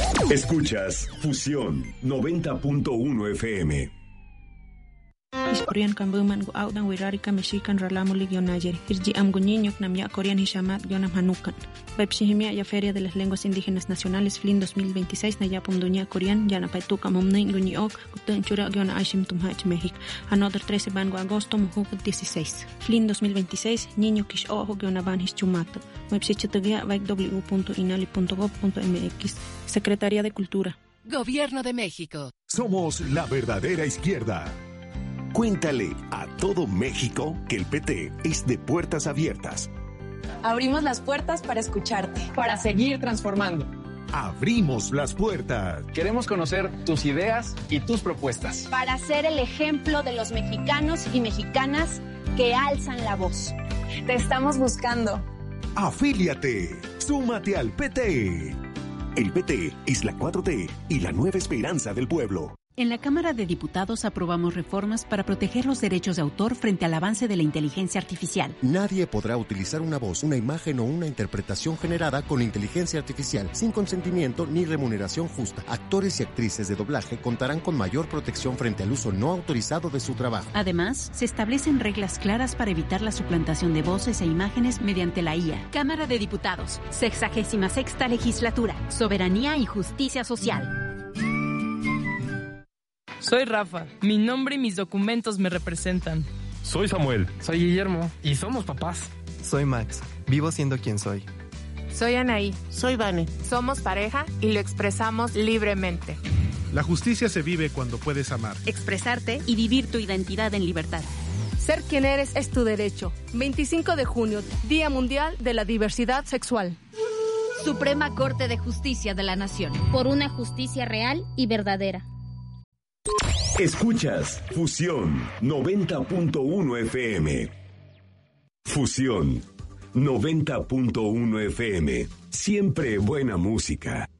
Escuchas Fusión 90.1 FM. Korean kambuman go audan wirarika mexican ralamulig yonayeri. Irji amguñiño namya Korean hishamat yonam hanukan. Bepshihimia ya Feria de las Lenguas Indígenas Nacionales FLIN 2026 na yapum dunya Korean yana paituka mumnin guñiok gutun chura yona ashim tumhach México. Another 13 bango agosto mujuk 16. FLIN 2026 niño kish ojo yona van hischumato. Website www.inali.gov.mx. Secretaría de Cultura. Gobierno de México. Somos la verdadera izquierda. Cuéntale a todo México que el PT es de puertas abiertas. Abrimos las puertas para escucharte. Para seguir transformando. Abrimos las puertas. Queremos conocer tus ideas y tus propuestas. Para ser el ejemplo de los mexicanos y mexicanas que alzan la voz. Te estamos buscando. Afíliate. Súmate al PT. El PT es la 4T y la nueva esperanza del pueblo. En la Cámara de Diputados aprobamos reformas para proteger los derechos de autor frente al avance de la inteligencia artificial. Nadie podrá utilizar una voz, una imagen o una interpretación generada con inteligencia artificial sin consentimiento ni remuneración justa. Actores y actrices de doblaje contarán con mayor protección frente al uso no autorizado de su trabajo. Además, se establecen reglas claras para evitar la suplantación de voces e imágenes mediante la IA. Cámara de Diputados, 66ª Legislatura, Soberanía y Justicia Social. Soy Rafa, mi nombre y mis documentos me representan. Soy Samuel. Soy Guillermo y somos papás. Soy Max, vivo siendo quien soy. Soy Anaí. Soy Vane. Somos pareja y lo expresamos libremente. La justicia se vive cuando puedes amar, expresarte y vivir tu identidad en libertad. Ser quien eres es tu derecho. 25 de junio, Día Mundial de la Diversidad Sexual. Suprema Corte de Justicia de la Nación. Por una justicia real y verdadera. Escuchas Fusión 90.1 FM. Fusión 90.1 FM. Siempre buena música.